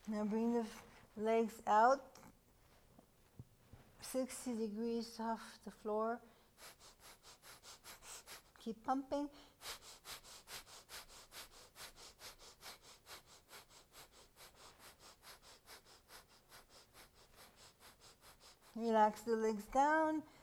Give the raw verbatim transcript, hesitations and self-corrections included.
Now bring the legs out, sixty degrees off the floor. Keep pumping. Relax the legs down,